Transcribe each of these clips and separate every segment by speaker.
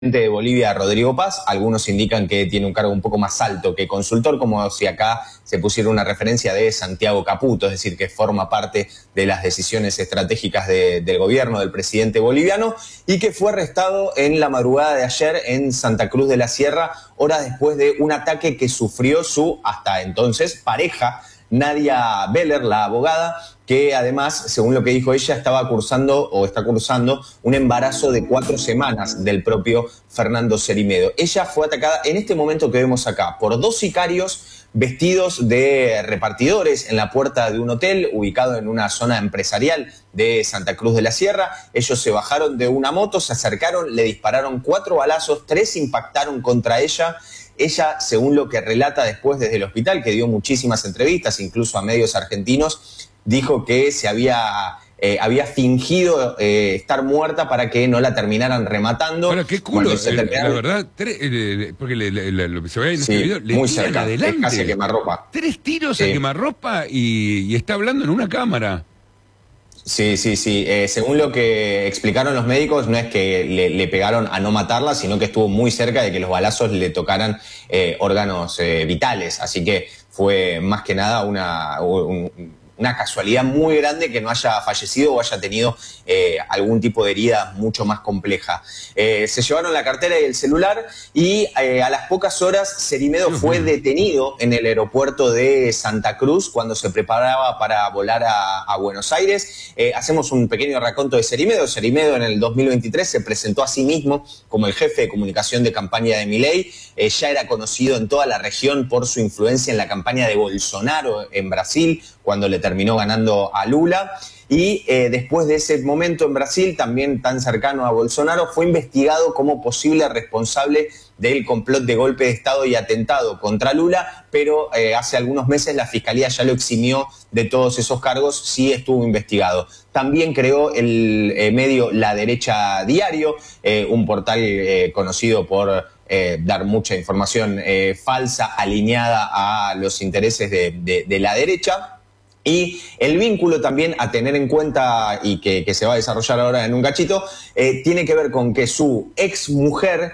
Speaker 1: de Bolivia, Rodrigo Paz. Algunos indican que tiene un cargo un poco más alto que consultor, como si acá se pusiera una referencia de Santiago Caputo, es decir, que forma parte de las decisiones estratégicas del gobierno del presidente boliviano, y que fue arrestado en la madrugada de ayer en Santa Cruz de la Sierra, horas después de un ataque que sufrió su, hasta entonces, pareja, Nadia Beller, la abogada, que además, según lo que dijo ella, estaba cursando o está cursando un embarazo de 4 semanas del propio Fernando Cerimedo. Ella fue atacada en este momento que vemos acá por 2 sicarios vestidos de repartidores en la puerta de un hotel ubicado en una zona empresarial de Santa Cruz de la Sierra. Ellos se bajaron de una moto, se acercaron, le dispararon 4 balazos, 3 impactaron contra ella. Ella, según lo que relata después desde el hospital, que dio muchísimas entrevistas, incluso a medios argentinos, dijo que se había fingido estar muerta para que no la terminaran rematando.
Speaker 2: Bueno, qué culo, la verdad, porque lo que se ve en este video, le
Speaker 1: muy
Speaker 2: tiran
Speaker 1: cerca,
Speaker 2: adelante.
Speaker 1: es casi a quemarropa.
Speaker 2: 3 tiros a quemarropa y está hablando en una cámara.
Speaker 1: Sí. Según lo que explicaron los médicos, no es que le pegaron a no matarla, sino que estuvo muy cerca de que los balazos le tocaran órganos vitales. Así que fue más que nada una casualidad muy grande que no haya fallecido o haya tenido algún tipo de herida mucho más compleja. Se llevaron la cartera y el celular y a las pocas horas Cerimedo fue detenido en el aeropuerto de Santa Cruz cuando se preparaba para volar a Buenos Aires. Hacemos un pequeño raconto de Cerimedo. Cerimedo en el 2023 se presentó a sí mismo como el jefe de comunicación de campaña de Milei. Ya era conocido en toda la región por su influencia en la campaña de Bolsonaro en Brasil, cuando le terminó ganando a Lula. Y después de ese momento en Brasil, también tan cercano a Bolsonaro, fue investigado como posible responsable del complot de golpe de Estado y atentado contra Lula, pero hace algunos meses la Fiscalía ya lo eximió de todos esos cargos, sí estuvo investigado. También creó el medio La Derecha Diario, un portal conocido por dar mucha información falsa, alineada a los intereses de la derecha. Y el vínculo también a tener en cuenta y que se va a desarrollar ahora en un cachito, tiene que ver con que su ex mujer,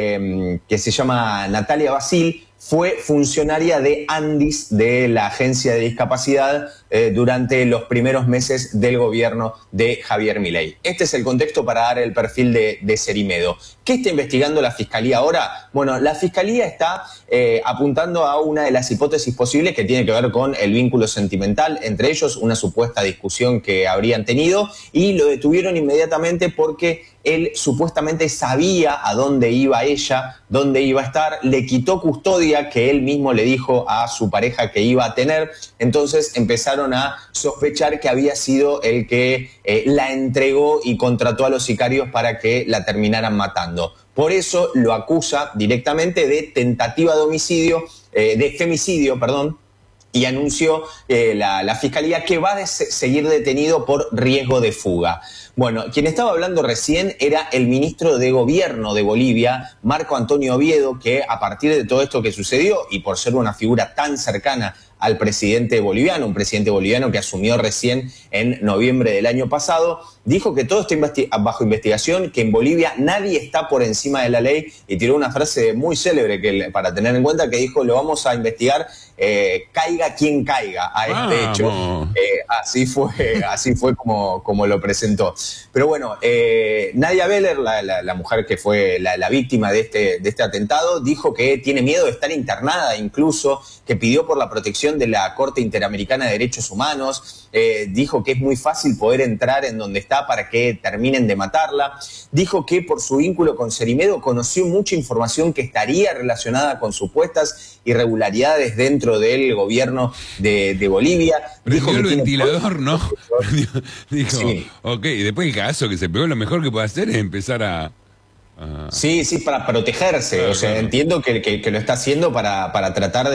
Speaker 1: que se llama Natalia Basil, fue funcionaria de Andis, de la Agencia de Discapacidad, durante los primeros meses del gobierno de Javier Milei. Este es el contexto para dar el perfil de Cerimedo. ¿Qué está investigando la Fiscalía ahora? Bueno, la Fiscalía está apuntando a una de las hipótesis posibles que tiene que ver con el vínculo sentimental, entre ellos una supuesta discusión que habrían tenido, y lo detuvieron inmediatamente porque él supuestamente sabía a dónde iba ella, dónde iba a estar, le quitó custodia que él mismo le dijo a su pareja que iba a tener. Entonces empezaron a sospechar que había sido el que la entregó y contrató a los sicarios para que la terminaran matando. Por eso lo acusa directamente de tentativa de homicidio, de femicidio, perdón, y anunció la Fiscalía que va a seguir detenido por riesgo de fuga. Bueno, quien estaba hablando recién era el ministro de Gobierno de Bolivia, Marco Antonio Oviedo, que a partir de todo esto que sucedió y por ser una figura tan cercana al presidente boliviano, un presidente boliviano que asumió recién en noviembre del año pasado, dijo que todo está bajo investigación, que en Bolivia nadie está por encima de la ley, y tiró una frase muy célebre que, para tener en cuenta, que dijo: lo vamos a investigar, caiga quien caiga a este hecho. Así fue como lo presentó. Pero bueno, Nadia Beller, la mujer que fue la víctima de este atentado, dijo que tiene miedo de estar internada, incluso que pidió por la protección de la Corte Interamericana de Derechos Humanos. Dijo que es muy fácil poder entrar en donde está para que terminen de matarla. Dijo que por su vínculo con Cerimedo conoció mucha información que estaría relacionada con supuestas irregularidades dentro del gobierno de Bolivia.
Speaker 2: Dijo que el ventilador, ¿no? Dijo, sí. Ok, y después el caso que se pegó, lo mejor que puede hacer es empezar a...
Speaker 1: Sí, para protegerse. Claro, o sea, claro. Entiendo que lo está haciendo para tratar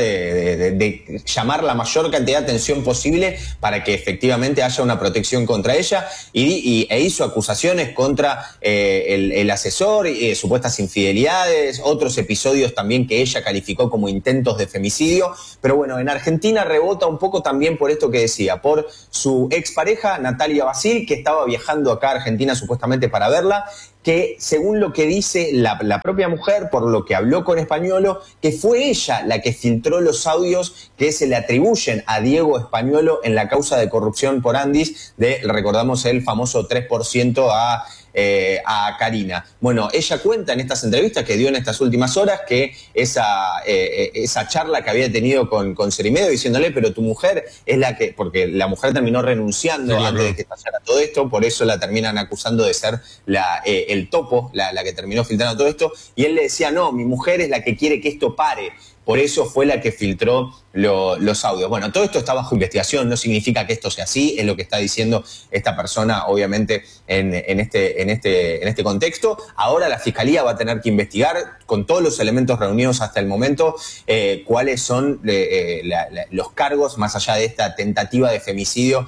Speaker 1: de llamar la mayor cantidad de atención posible para que efectivamente haya una protección contra ella, e hizo acusaciones contra el asesor, supuestas infidelidades, otros episodios también que ella calificó como intentos de femicidio. Pero bueno, en Argentina rebota un poco también por esto que decía, por su expareja Natalia Basil, que estaba viajando acá a Argentina supuestamente para verla, que según lo que dice la propia mujer, por lo que habló con Españolo, que fue ella la que filtró los audios que se le atribuyen a Diego Españolo en la causa de corrupción por Andis, recordamos, el famoso 3% a Karina. Bueno, ella cuenta en estas entrevistas que dio en estas últimas horas que esa charla que había tenido con Cerimedo, diciéndole, pero tu mujer es la que, porque la mujer terminó renunciando antes de que estallara todo esto, por eso la terminan acusando de ser el topo, la que terminó filtrando todo esto, y él le decía, no, mi mujer es la que quiere que esto pare. Por eso fue la que filtró los audios. Bueno, todo esto está bajo investigación, no significa que esto sea así, es lo que está diciendo esta persona, obviamente, en este contexto. Ahora la Fiscalía va a tener que investigar, con todos los elementos reunidos hasta el momento, cuáles son los cargos, más allá de esta tentativa de femicidio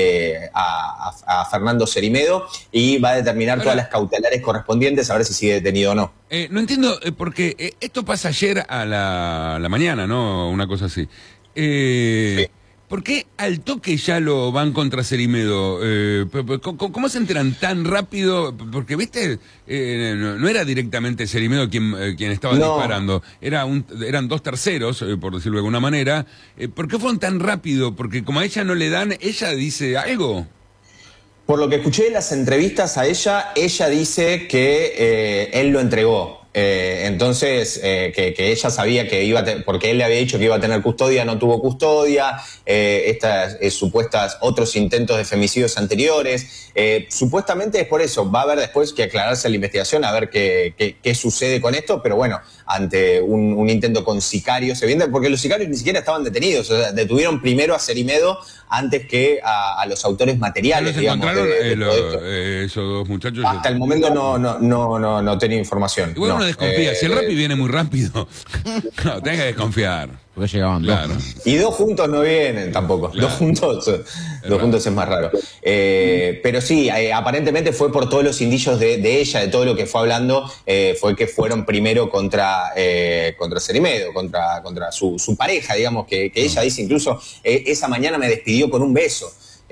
Speaker 1: a Fernando Cerimedo, y va a determinar todas las cautelares correspondientes, a ver si sigue detenido o no.
Speaker 2: No entiendo, porque esto pasa ayer a la mañana, ¿no? Una cosa así. Sí. ¿Por qué al toque ya lo van contra Cerimedo? ¿Cómo se enteran tan rápido? Porque, viste, no era directamente Cerimedo quien estaba disparando. Eran dos terceros, por decirlo de alguna manera. ¿Por qué fueron tan rápido? Porque como a ella no le dan, ¿ella dice algo?
Speaker 1: Por lo que escuché en las entrevistas a ella dice que él lo entregó. Entonces, que ella sabía que iba a porque él le había dicho que iba a tener custodia, no tuvo custodia, estas supuestas otros intentos de femicidios anteriores. Supuestamente es por eso, va a haber después que aclararse la investigación, a ver qué sucede con esto, pero bueno, ante un intento con sicarios, evidente, porque los sicarios ni siquiera estaban detenidos, o sea, detuvieron primero a Cerimedo antes que a los autores materiales.
Speaker 2: ¿Los encontraron esos dos muchachos?
Speaker 1: Hasta el momento no tenía información.
Speaker 2: Igual uno desconfía, si el Rappi viene muy rápido, no, tenés que desconfiar.
Speaker 3: Porque llegaban dos.
Speaker 1: Y dos juntos no vienen tampoco. Claro. Dos juntos es más raro. Pero sí, aparentemente fue por todos los indicios de ella, de todo lo que fue hablando, fue que fueron primero contra Cerimedo, contra su pareja, digamos, que ella dice incluso, esa mañana me despidió con un beso.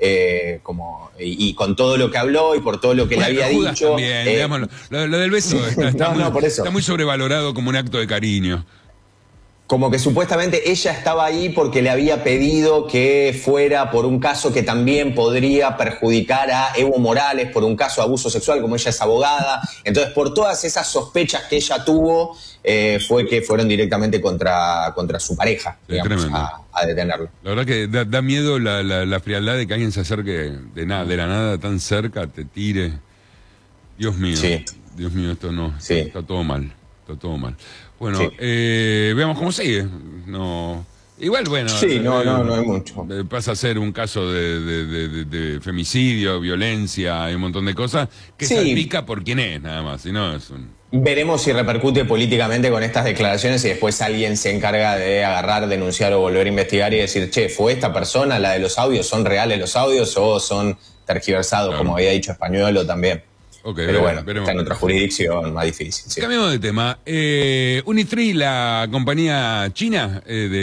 Speaker 1: Y con todo lo que habló y por todo lo que le había dicho.
Speaker 2: También, digamos, lo del beso está muy sobrevalorado como un acto de cariño.
Speaker 1: Como que supuestamente ella estaba ahí porque le había pedido que fuera por un caso que también podría perjudicar a Evo Morales, por un caso de abuso sexual, como ella es abogada. Entonces, por todas esas sospechas que ella tuvo, fue que fueron directamente contra su pareja, digamos, a detenerlo.
Speaker 2: La verdad que da miedo la frialdad de que alguien se acerque de la nada tan cerca, te tire. Dios mío, sí. Dios mío, esto no, sí. Está todo mal. Bueno, sí. Veamos cómo sigue. Igual, bueno.
Speaker 1: Sí, no hay mucho.
Speaker 2: Pasa a ser un caso de femicidio, violencia y un montón de cosas que salpica por quién es, nada más. Si no,
Speaker 1: veremos si repercute políticamente con estas declaraciones y después alguien se encarga de agarrar, denunciar o volver a investigar y decir, che, ¿fue esta persona la de los audios? ¿Son reales los audios o son tergiversados, claro, como había dicho Españolo también?
Speaker 2: Okay,
Speaker 1: pero bueno, está en otra jurisdicción más difícil. Sí.
Speaker 2: Cambiamos de tema. Unitree, la compañía china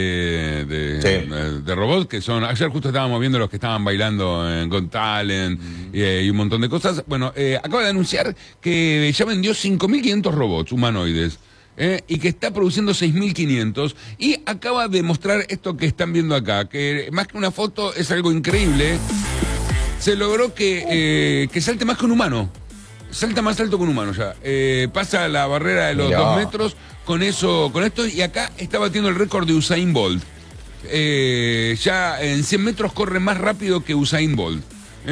Speaker 2: de robots, que son... Ayer justo estábamos viendo los que estaban bailando en Got Talent y un montón de cosas. Bueno, acaba de anunciar que ya vendió 5.500 robots humanoides. Y que está produciendo 6.500 y acaba de mostrar esto que están viendo acá, que más que una foto es algo increíble. Se logró que salte más que un humano. Salta más alto que un humano ya. Pasa la barrera de los 2 metros con esto, y acá está batiendo el récord de Usain Bolt. Ya en 100 metros corre más rápido que Usain Bolt.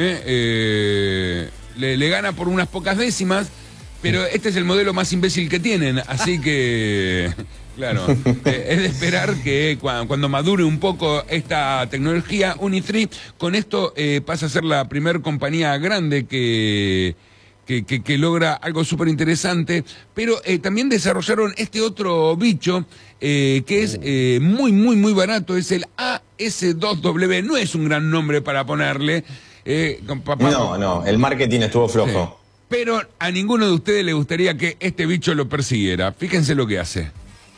Speaker 2: Le gana por unas pocas décimas, pero este es el modelo más imbécil que tienen, así que... Claro, es de esperar que cuando madure un poco esta tecnología, Unitree, con esto pasa a ser la primer compañía grande que logra algo súper interesante, pero también desarrollaron este otro bicho que es muy, muy, muy barato, es el AS2W, no es un gran nombre para ponerle.
Speaker 1: No, el marketing estuvo flojo.
Speaker 2: Sí. Pero a ninguno de ustedes le gustaría que este bicho lo persiguiera. Fíjense lo que hace.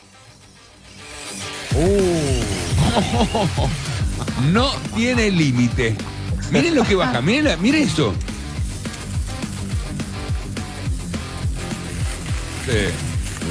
Speaker 2: No tiene límite. Miren lo que baja, miren eso. Sí.